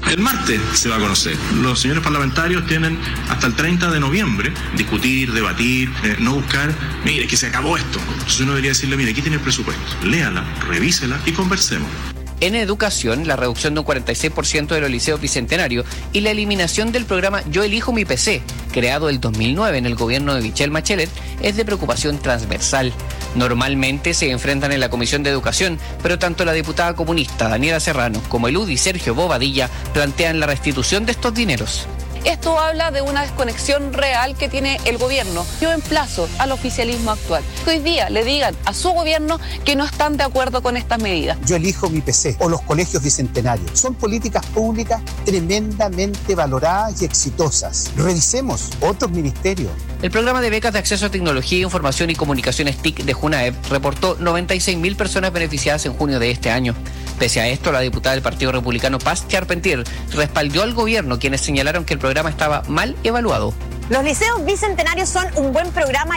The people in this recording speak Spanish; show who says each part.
Speaker 1: El martes se va a conocer. Los señores parlamentarios tienen hasta el 30 de noviembre discutir, debatir, no buscar, mire, que se acabó esto. Entonces uno debería decirle, mire, aquí tiene el presupuesto, léala, revísela y conversemos.
Speaker 2: En educación, la reducción de un 46% de los liceos bicentenarios y la eliminación del programa Yo elijo mi PC, creado el 2009 en el gobierno de Michelle Bachelet, es de preocupación transversal. Normalmente se enfrentan en la Comisión de Educación, pero tanto la diputada comunista Daniela Serrano como el UDI Sergio Bobadilla plantean la restitución de estos dineros.
Speaker 3: Esto habla de una desconexión real que tiene el gobierno. Yo emplazo al oficialismo actual que hoy día le digan a su gobierno que no están de acuerdo con estas medidas.
Speaker 4: Yo elijo mi PC o los colegios bicentenarios. Son políticas públicas tremendamente valoradas y exitosas. Revisemos otros ministerios.
Speaker 2: El programa de becas de acceso a tecnología, información y comunicaciones TIC de Junaep reportó 96.000 personas beneficiadas en junio de este año. Pese a esto, la diputada del Partido Republicano Paz Charpentier respaldó al gobierno, quienes señalaron que el programa estaba mal evaluado.
Speaker 5: Los liceos bicentenarios son un buen programa